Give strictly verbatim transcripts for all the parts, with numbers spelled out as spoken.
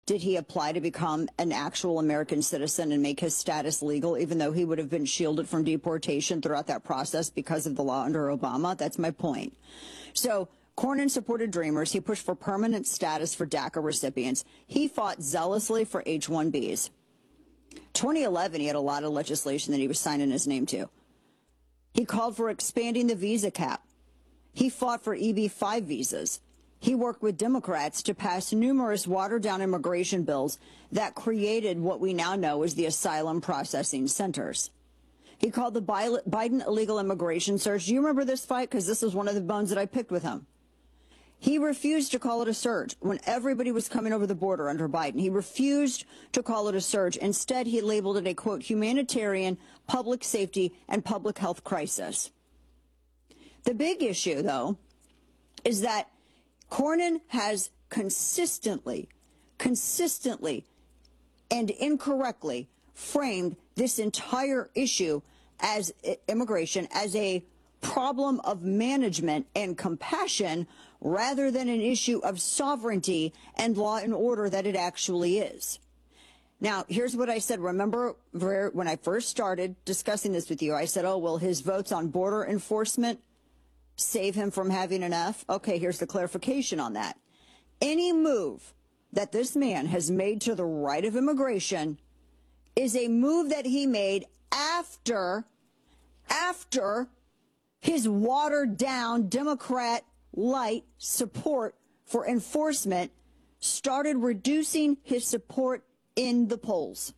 did he apply to become an actual American citizen and make his status legal, even though he would have been shielded from deportation throughout that process because of the law under Obama? That's my point. So Cornyn supported Dreamers. He pushed for permanent status for DACA recipients. He fought zealously for H one Bs. twenty eleven, he had a lot of legislation that he was signing his name to. He called for expanding the visa cap. He fought for E B five visas. He worked with Democrats to pass numerous watered-down immigration bills that created what we now know as the asylum processing centers. He called the Biden illegal immigration surge. Do you remember this fight? Because this was one of the bones that I picked with him. He refused to call it a surge when everybody was coming over the border under Biden. He refused to call it a surge. Instead, he labeled it a, quote, humanitarian, public safety, and public health crisis. The big issue, though, is that Cornyn has consistently, consistently, and incorrectly framed this entire issue as immigration as a problem of management and compassion rather than an issue of sovereignty and law and order that it actually is. Now, here's what I said. Remember when I first started discussing this with you, I said, oh, well, his votes on border enforcement save him from having an F? Okay, here's the clarification on that. Any move that this man has made to the right of immigration is a move that he made after, after his watered-down Democrat-light support for enforcement started reducing his support in the polls.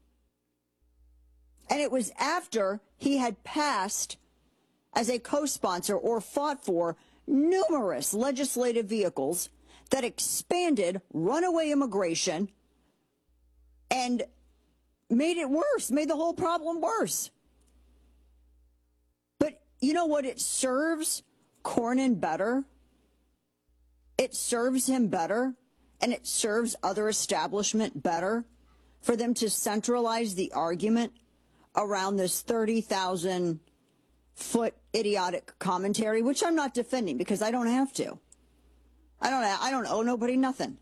And it was after he had passed as a co-sponsor or fought for numerous legislative vehicles that expanded runaway immigration and made it worse, made the whole problem worse. But you know what? It serves Cornyn better. It serves him better, and it serves other establishment better for them to centralize the argument around this thirty thousand foot idiotic commentary, which I'm not defending because I don't have to. I don't I don't owe nobody nothing.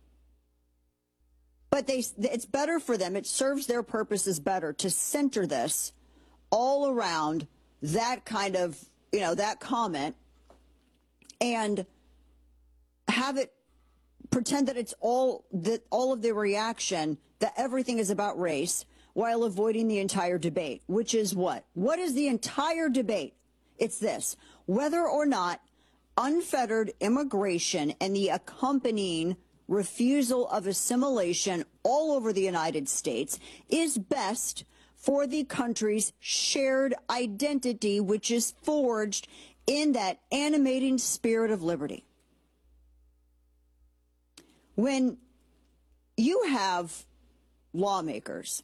But they it's better for them. It serves their purposes better to center this all around that kind of, you know, that comment and have it pretend that it's all that all of the reaction, that everything is about race, while avoiding the entire debate, which is what? What is the entire debate? It's this: whether or not unfettered immigration and the accompanying refusal of assimilation all over the United States is best for the country's shared identity, which is forged in that animating spirit of liberty. When you have lawmakers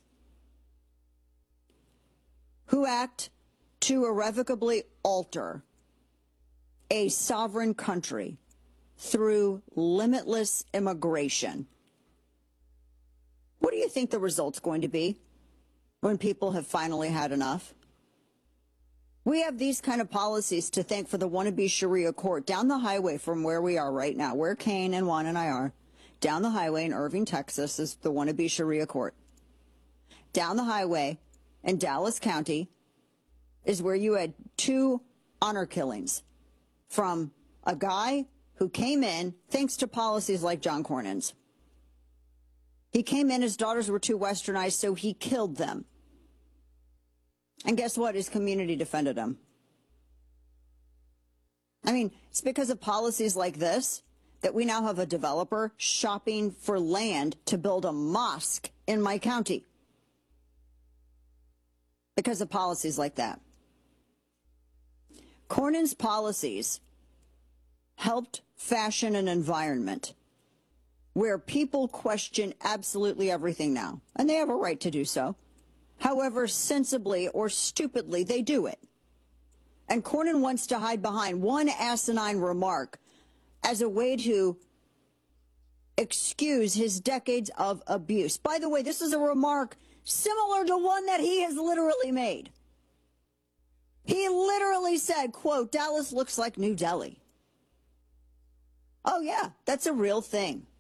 who act to irrevocably alter a sovereign country through limitless immigration, what do you think the result's going to be when people have finally had enough? We have these kind of policies to thank for the wannabe Sharia court down the highway from where we are right now, where Kane and Juan and I are. Down the highway in Irving, Texas, is the wannabe Sharia court. Down the highway in Dallas County is where you had two honor killings from a guy who came in thanks to policies like John Cornyn's. He came in, his daughters were too westernized, so he killed them. And guess what? His community defended him. I mean, it's because of policies like this that we now have a developer shopping for land to build a mosque in my county. Because of policies like that. Cornyn's policies helped fashion an environment where people question absolutely everything now. And they have a right to do so. However sensibly or stupidly they do it. And Cornyn wants to hide behind one asinine remark as a way to excuse his decades of abuse. By the way, this is a remark similar to one that he has literally made. He literally said, quote, Dallas looks like New Delhi. Oh, yeah, that's a real thing.